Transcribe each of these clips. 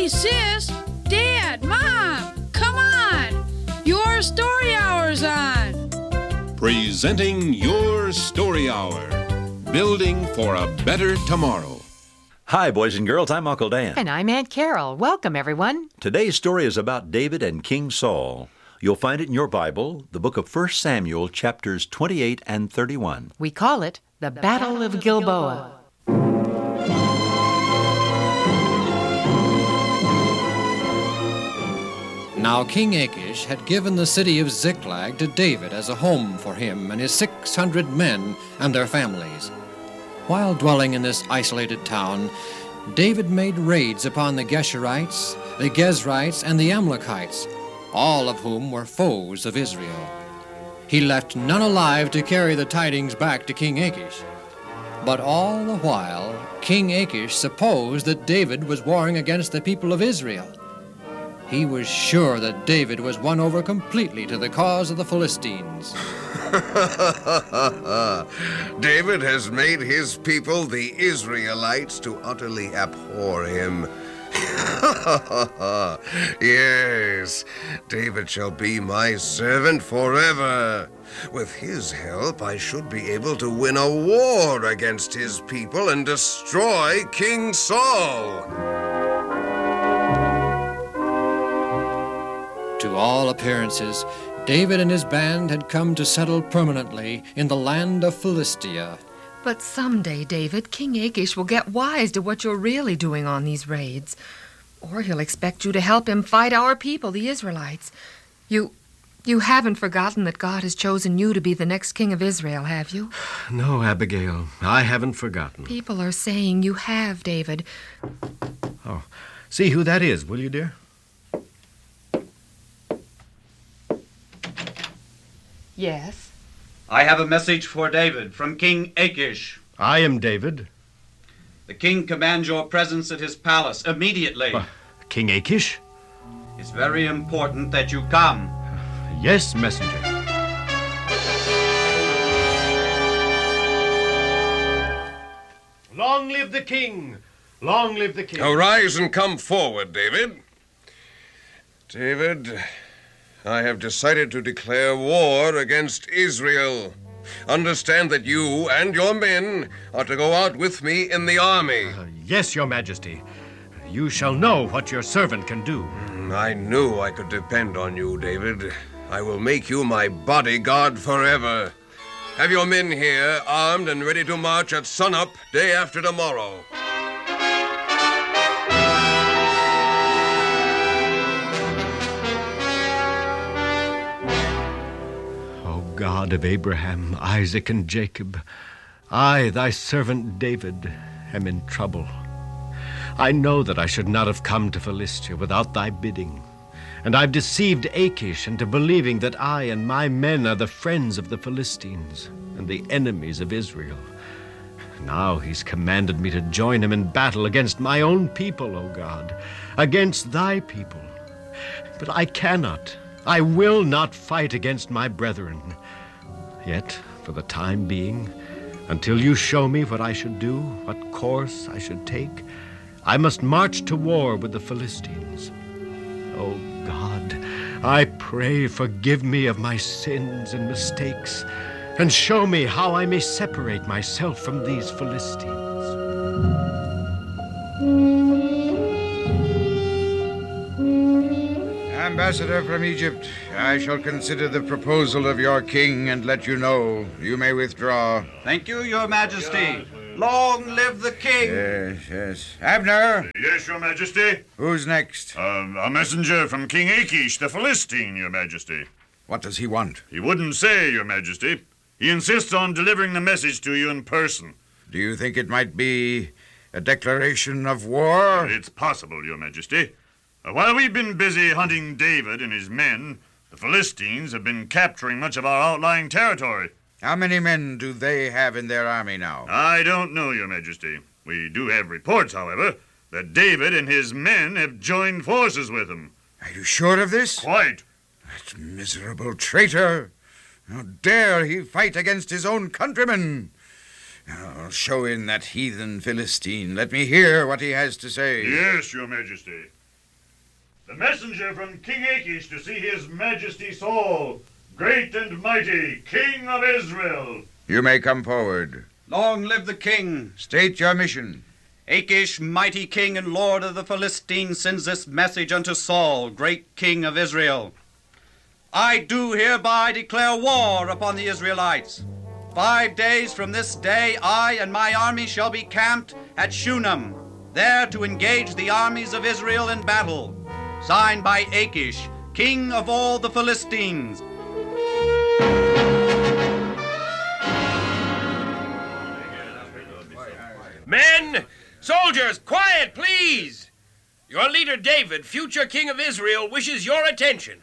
sis, Dad, Mom, come on! Your Story Hour's on! Presenting Your Story Hour, building for a better tomorrow. Hi, boys and girls, I'm Uncle Dan. And I'm Aunt Carol. Welcome, everyone. Today's story is about David and King Saul. You'll find it in your Bible, the book of 1 Samuel, chapters 28 and 31. We call it the Battle of Gilboa. Now King Achish had given the city of Ziklag to David as a home for him and his 600 men and their families. While dwelling in this isolated town, David made raids upon the Geshurites, the Gezrites, and the Amalekites, all of whom were foes of Israel. He left none alive to carry the tidings back to King Achish. But all the while, King Achish supposed that David was warring against the people of Israel. He was sure that David was won over completely to the cause of the Philistines. David has made his people, the Israelites, to utterly abhor him. Yes, David shall be my servant forever. With his help, I should be able to win a war against his people and destroy King Saul. To all appearances, David and his band had come to settle permanently in the land of Philistia. But someday, David, King Achish will get wise to what you're really doing on these raids. Or he'll expect you to help him fight our people, the Israelites. You haven't forgotten that God has chosen you to be the next king of Israel, have you? No, Abigail, I haven't forgotten. People are saying you have, David. Oh, see who that is, will you, dear? Yes. I have a message for David from King Achish. I am David. The king commands your presence at his palace immediately. King Achish? It's very important that you come. Yes, messenger. Long live the king! Long live the king! Arise and come forward, David. David, I have decided to declare war against Israel. Understand that you and your men are to go out with me in the army. Yes, your majesty. You shall know what your servant can do. I knew I could depend on you, David. I will make you my bodyguard forever. Have your men here, armed and ready to march at sunup day after tomorrow. God of Abraham, Isaac, and Jacob, I, thy servant David, am in trouble. I know that I should not have come to Philistia without thy bidding, and I've deceived Achish into believing that I and my men are the friends of the Philistines and the enemies of Israel. Now he's commanded me to join him in battle against my own people, O God, against thy people. But I cannot. I will not fight against my brethren. Yet, for the time being, until you show me what I should do, what course I should take, I must march to war with the Philistines. Oh God, I pray, forgive me of my sins and mistakes, and show me how I may separate myself from these Philistines. Ambassador from Egypt, I shall consider the proposal of your king and let you know. You may withdraw. Thank you, your majesty. Long live the king. Yes. Abner? Yes, your majesty. Who's next? A messenger from King Achish, the Philistine, your majesty. What does he want? He wouldn't say, your majesty. He insists on delivering the message to you in person. Do you think it might be a declaration of war? It's possible, your majesty. While we've been busy hunting David and his men, the Philistines have been capturing much of our outlying territory. How many men do they have in their army now? I don't know, your majesty. We do have reports, however, that David and his men have joined forces with them. Are you sure of this? Quite. That miserable traitor! How dare he fight against his own countrymen? I'll show in that heathen Philistine. Let me hear what he has to say. Yes, your majesty. The messenger from King Achish to see his Majesty Saul, great and mighty King of Israel. You may come forward. Long live the king. State your mission. Achish, mighty king and lord of the Philistines, sends this message unto Saul, great king of Israel. I do hereby declare war upon the Israelites. 5 days from this day, I and my army shall be camped at Shunem, there to engage the armies of Israel in battle. Signed by Achish, king of all the Philistines. Men, soldiers, quiet, please. Your leader David, future king of Israel, wishes your attention.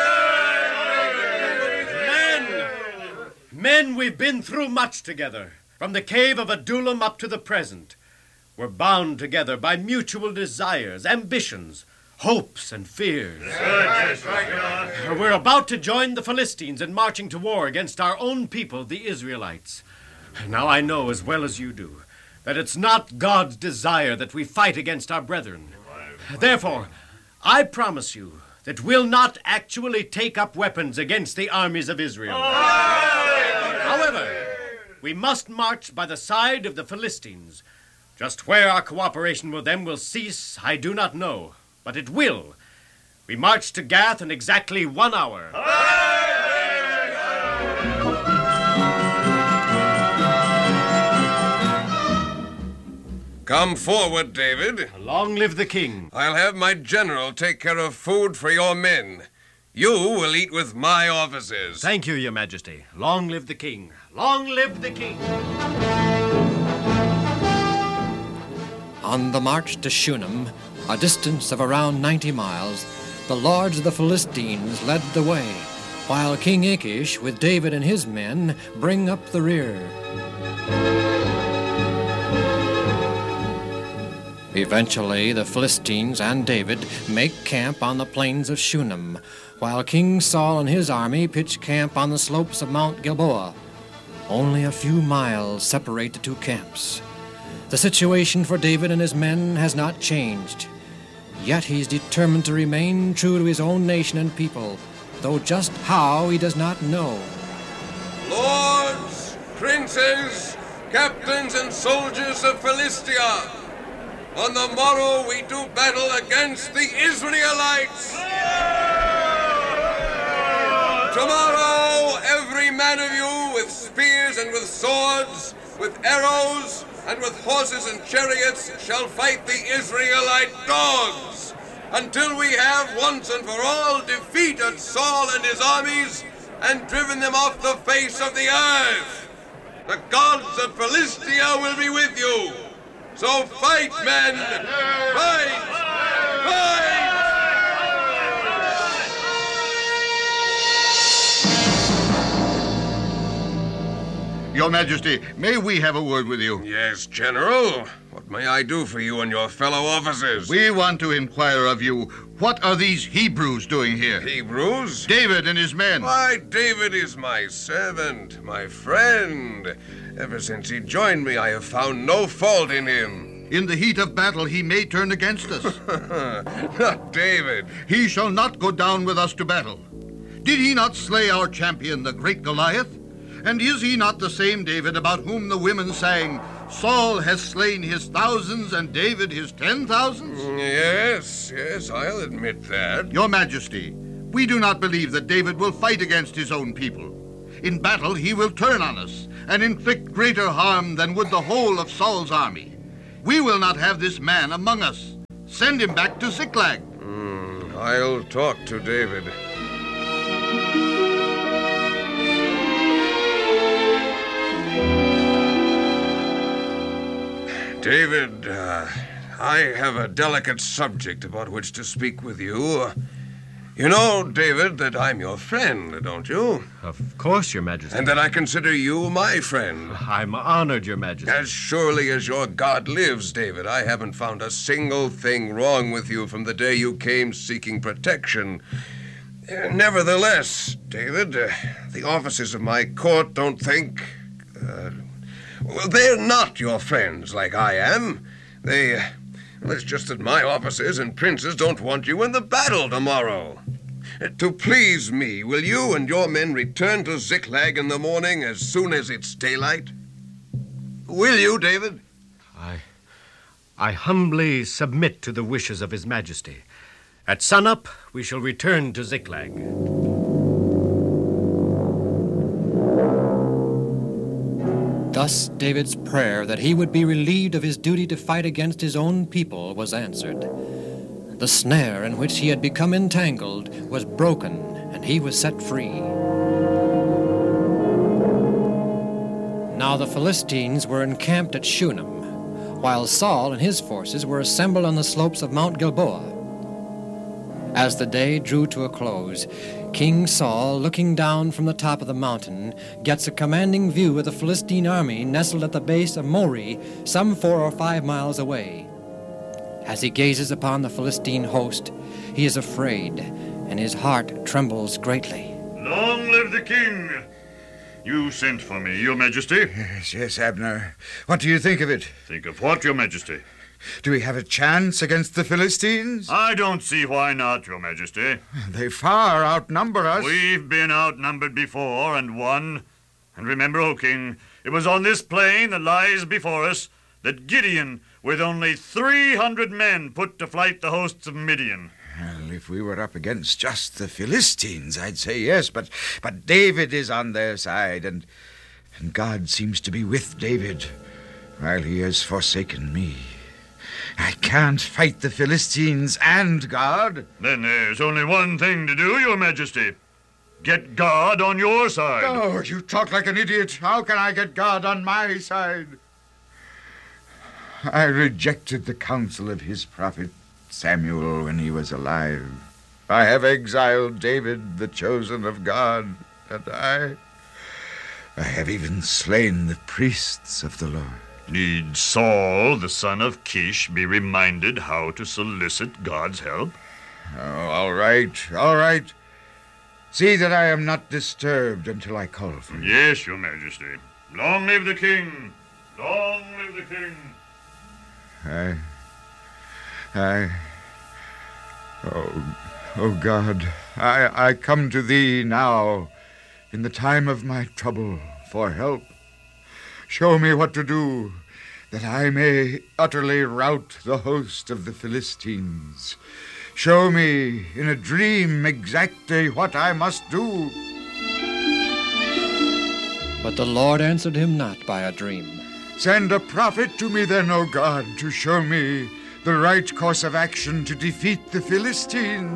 Men, we've been through much together, from the cave of Adullam up to the present. We're bound together by mutual desires, ambitions, hopes, and fears. We're about to join the Philistines in marching to war against our own people, the Israelites. Now I know as well as you do that it's not God's desire that we fight against our brethren. Therefore, I promise you that we'll not actually take up weapons against the armies of Israel. However, we must march by the side of the Philistines. Just where our cooperation with them will cease, I do not know, but it will. We march to Gath in exactly 1 hour. Come forward, David. Long live the king. I'll have my general take care of food for your men. You will eat with my officers. Thank you, your majesty. Long live the king. Long live the king. On the march to Shunem, a distance of around 90 miles, the lords of the Philistines led the way, while King Achish, with David and his men, bring up the rear. Eventually, the Philistines and David make camp on the plains of Shunem, while King Saul and his army pitch camp on the slopes of Mount Gilboa. Only a few miles separate the two camps. The situation for David and his men has not changed, yet he's determined to remain true to his own nation and people, though just how he does not know. Lords, princes, captains, and soldiers of Philistia, on the morrow we do battle against the Israelites. Tomorrow every man of you with spears and with swords, with arrows, and with horses and chariots shall fight the Israelite dogs, until we have once and for all defeated Saul and his armies and driven them off the face of the earth. The gods of Philistia will be with you. So fight, men! Fight! Fight! Your Majesty, may we have a word with you? Yes, General. What may I do for you and your fellow officers? We want to inquire of you, what are these Hebrews doing here? Hebrews? David and his men. Why, David is my servant, my friend. Ever since he joined me, I have found no fault in him. In the heat of battle, he may turn against us. Not David. He shall not go down with us to battle. Did he not slay our champion, the great Goliath? And is he not the same David about whom the women sang, Saul has slain his thousands and David his 10,000s? Yes, I'll admit that. Your Majesty, we do not believe that David will fight against his own people. In battle, he will turn on us and inflict greater harm than would the whole of Saul's army. We will not have this man among us. Send him back to Ziklag. I'll talk to David. David, I have a delicate subject about which to speak with you. You know, David, that I'm your friend, don't you? Of course, Your Majesty. And that I consider you my friend. I'm honored, Your Majesty. As surely as your God lives, David, I haven't found a single thing wrong with you from the day you came seeking protection. Nevertheless, David, the officers of my court don't think... well, they're not your friends like I am. Well, it's just that my officers and princes don't want you in the battle tomorrow. To please me, will you and your men return to Ziklag in the morning as soon as it's daylight? Will you, David? I humbly submit to the wishes of His Majesty. At sunup, we shall return to Ziklag. Thus David's prayer that he would be relieved of his duty to fight against his own people was answered. The snare in which he had become entangled was broken, and he was set free. Now the Philistines were encamped at Shunem, while Saul and his forces were assembled on the slopes of Mount Gilboa. As the day drew to a close, King Saul, looking down from the top of the mountain, gets a commanding view of the Philistine army nestled at the base of Moreh, some 4 or 5 miles away. As he gazes upon the Philistine host, he is afraid, and his heart trembles greatly. Long live the king! You sent for me, Your Majesty. Yes, Abner. What do you think of it? Think of what, Your Majesty? Do we have a chance against the Philistines? I don't see why not, Your Majesty. They far outnumber us. We've been outnumbered before and won. And remember, O king, it was on this plain that lies before us that Gideon, with only 300 men, put to flight the hosts of Midian. Well, if we were up against just the Philistines, I'd say yes, but David is on their side, and God seems to be with David, while he has forsaken me. I can't fight the Philistines and God. Then there's only one thing to do, Your Majesty. Get God on your side. Oh, you talk like an idiot. How can I get God on my side? I rejected the counsel of his prophet Samuel when he was alive. I have exiled David, the chosen of God, and I have even slain the priests of the Lord. Need Saul, the son of Kish, be reminded how to solicit God's help? Oh, all right. See that I am not disturbed until I call for you. Yes, Your Majesty. Long live the king! Long live the king! Oh God, I come to thee now in the time of my trouble for help. Show me what to do, that I may utterly rout the host of the Philistines. Show me in a dream exactly what I must do. But the Lord answered him not by a dream. Send a prophet to me then, O God, to show me the right course of action to defeat the Philistines.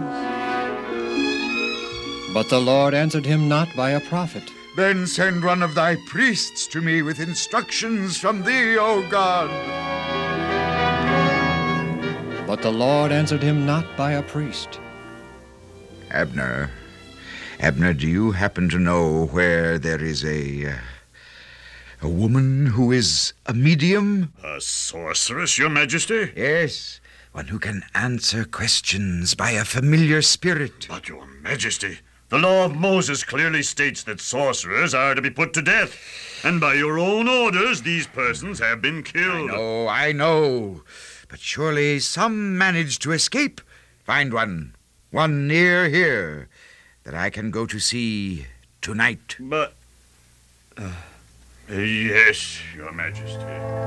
But the Lord answered him not by a prophet. Then send one of thy priests to me with instructions from thee, O God. But the Lord answered him not by a priest. Abner, do you happen to know where there is a woman who is a medium? A sorceress, Your Majesty? Yes, one who can answer questions by a familiar spirit. But, Your Majesty, the law of Moses clearly states that sorcerers are to be put to death. And by your own orders, these persons have been killed. I know. But surely some managed to escape. Find one near here, that I can go to see tonight. But, yes, Your Majesty.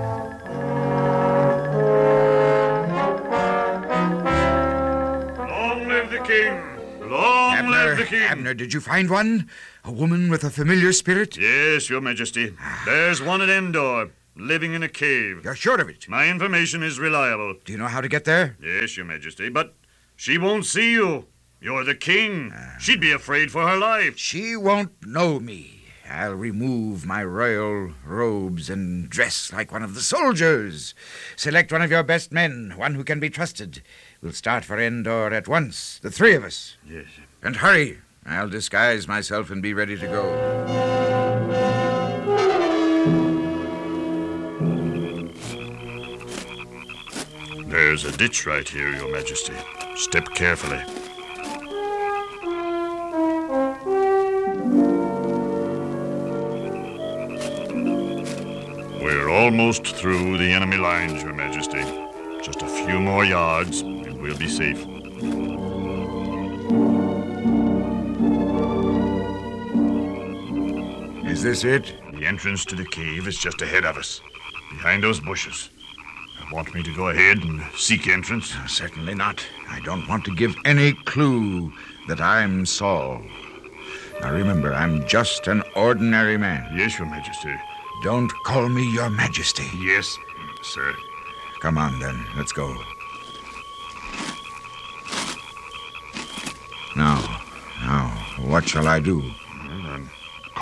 Long live the king! Long live the king! Abner, did you find one? A woman with a familiar spirit? Yes, Your Majesty. There's one at Endor, living in a cave. You're sure of it? My information is reliable. Do you know how to get there? Yes, Your Majesty, but she won't see you. You're the king. She'd be afraid for her life. She won't know me. I'll remove my royal robes and dress like one of the soldiers. Select one of your best men, one who can be trusted. We'll start for Endor at once, the three of us. Yes. And hurry. I'll disguise myself and be ready to go. There's a ditch right here, Your Majesty. Step carefully. We're almost through the enemy lines, Your Majesty. Just a few more yards, and we'll be safe. Is this it? The entrance to the cave is just ahead of us, behind those bushes. Want me to go ahead and seek entrance? Certainly not. I don't want to give any clue that I'm Saul. Now remember, I'm just an ordinary man. Yes, Your Majesty. Don't call me Your Majesty. Yes, sir. Come on, then. Let's go. Now, what shall I do?